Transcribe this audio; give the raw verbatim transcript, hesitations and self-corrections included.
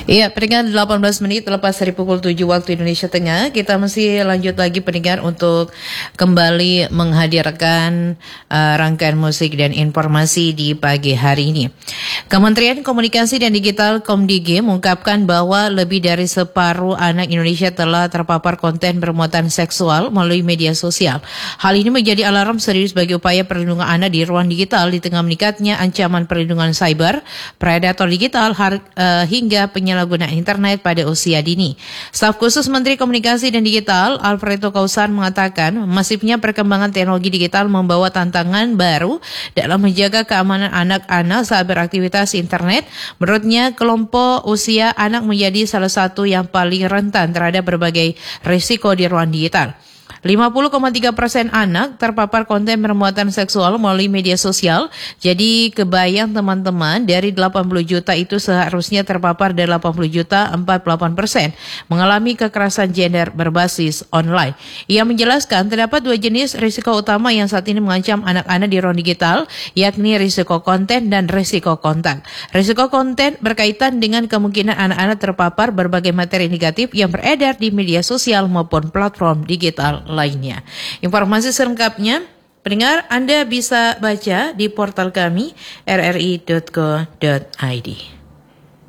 Iya, pendengar delapan belas menit lepas dari pukul tujuh waktu Indonesia Tengah, kita masih lanjut lagi pendengar untuk kembali menghadirkan uh, rangkaian musik dan informasi di pagi hari ini. Kementerian Komunikasi dan Digital Komdigi mengungkapkan bahwa lebih dari separuh anak Indonesia telah terpapar konten bermuatan seksual melalui media sosial. Hal ini menjadi alarm serius bagi upaya perlindungan anak di ruang digital di tengah meningkatnya ancaman perlindungan cyber, predator digital, har- uh, hingga penyalahgunaan internet pada usia dini. Staf khusus Menteri Komunikasi dan Digital, Alfredo Kausan, mengatakan masifnya perkembangan teknologi digital membawa tantangan baru dalam menjaga keamanan anak-anak saat beraktivitas internet. Menurutnya, kelompok usia anak menjadi salah satu yang paling rentan terhadap berbagai risiko di ruang digital. lima puluh koma tiga persen anak terpapar konten bermuatan seksual melalui media sosial. Jadi kebayang teman-teman, dari delapan puluh juta itu seharusnya terpapar delapan puluh juta, empat puluh delapan persen mengalami kekerasan gender berbasis online. Ia menjelaskan terdapat dua jenis risiko utama yang saat ini mengancam anak-anak di ruang digital, yakni risiko konten dan risiko kontak. Risiko konten berkaitan dengan kemungkinan anak-anak terpapar berbagai materi negatif yang beredar di media sosial maupun platform digital lainnya. Informasi selengkapnya, pendengar, Anda bisa baca di portal kami r r i dot co dot i d.